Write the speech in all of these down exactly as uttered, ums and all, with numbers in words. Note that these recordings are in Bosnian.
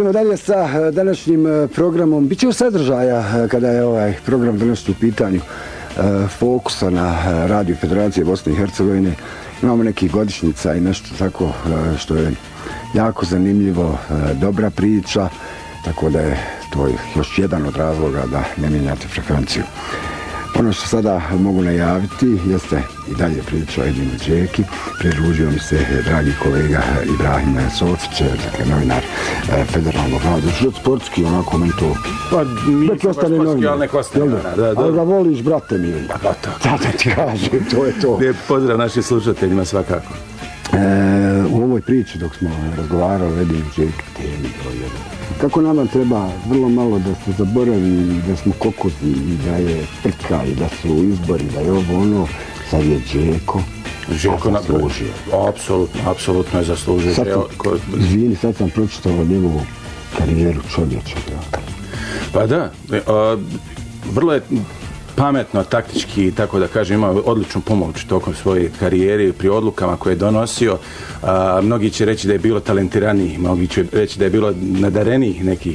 Idemo dalje sa današnjim programom. Biće u sadržaja kada je ovaj program današnji u pitanju fokusa na Radio Federacije Bosne i Hercegovine. Imamo nekih godišnjica i nešto tako što je jako zanimljivo, dobra priča, tako da je to još jedan od razloga da ne mijenjate frekvenciju. Ono što sada mogu najaviti jeste i dalje priča o Edinu Džeki. Pridružio mi se dragi kolega Ibrahim Sofić, dakle novinar Federalnog radija. Što sportski, onako meni to... Pa nije to baš sportski, ali nek ostane. Ali ga voliš, brate mi. Pa to. Sada ti kažem, to je to. Pozdrav našim slušateljima svakako. U ovoj priči dok smo razgovarali o Edinu Džeki, temi broj jedan. Kako nama treba vrlo malo da se zaboravi, da smo kokozi i da je prka i da su izbori, da je ovo ono, sad je Džeko, Džeko zaslužio. Apsolutno, apsolutno je zaslužio. Sad sam, ko... izvini, sad sam pročitao njegovu karijeru čovječa. Pa da, a, vrlo je pametno, taktički, tako da kažem, imao odličnu pomoć tokom svoje karijere pri odlukama koje je donosio. A, mnogi će reći da je bilo talentiraniji, mnogi će reći da je bilo nadarenijih nekih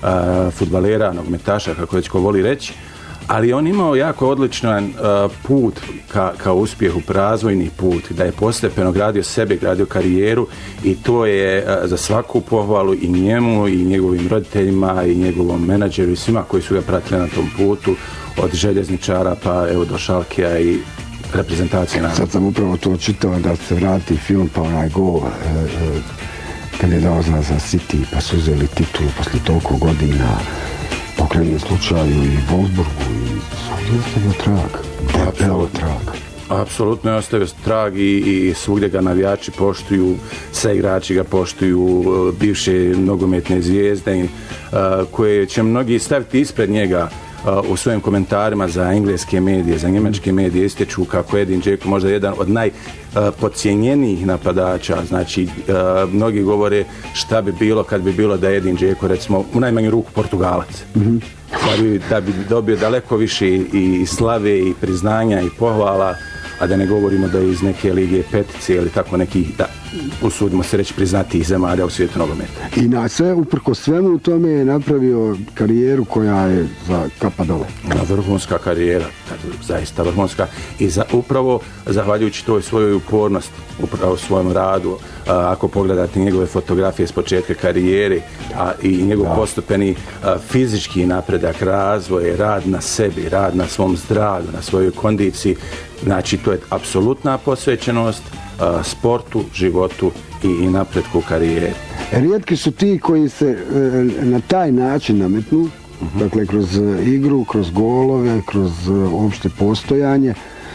a, fudbalera, nogometaša, kako već ko voli reći. Ali on imao jako odličan a, put ka, ka uspjehu, razvojni put, da je postepeno gradio sebe, gradio karijeru i to je a, za svaku pohvalu i njemu i njegovim roditeljima i njegovom menadžeru i svima koji su ga pratili na tom putu, od željezničara pa evo do Šalkija i reprezentacije naravno. Sad sam upravo to čitao da se vrati film pa onaj gol e, e, kad je dao za, za City pa su uzeli titulu posle toliko godina po krajnjem slučaju i Wolfsburgu i svugdje ostavio trag. Debelo trag. Apsolutno je ostavio trag i, i svugdje ga navijači poštuju, sve igrači ga poštuju, bivše nogometne zvijezde uh, koje će mnogi staviti ispred njega u svojim komentarima za engleske medije, za njemačke medije ističu kako Edin Džeko možda jedan od najpodcijenjenijih napadača. Znači, mnogi govore šta bi bilo kad bi bilo da Edin Džeko, recimo, u najmanju ruku Portugalac. Mm-hmm. Da bi, da bi dobio daleko više i slave i priznanja i pohvala, a da ne govorimo da je iz neke lige petice ili tako nekih, da usudimo se reći, priznatih zemalja u svijetu nogometa. I na sve, uprko svemu u tome je napravio karijeru koja je za kapa dole. Vrhunska karijera, zaista vrhunska. I za, upravo, zahvaljujući toj svojoj upornosti, upravo svojom radu, a, ako pogledate njegove fotografije s početka karijere a, i njegov da. postupeni a, fizički napredak, razvoj, rad na sebi, rad na svom zdravlju, na svojoj kondiciji, znači to je apsolutna posvećenost a, sportu, životu i, i napretku karijere. Rijetki su ti koji se e, na taj način nametnu, uh-huh. dakle kroz igru, kroz golove, kroz opšte postojanje,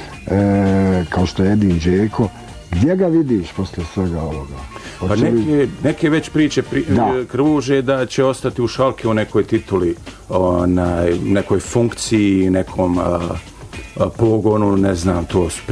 e, kao što je Edin Džeko. Gdje ga vidiš posle svega ovoga? Pa neke, neke već priče pri, kruže da će ostati u Šalke u nekoj tituli, onaj, nekoj funkciji, nekom a, a, pogonu, ne znam, to su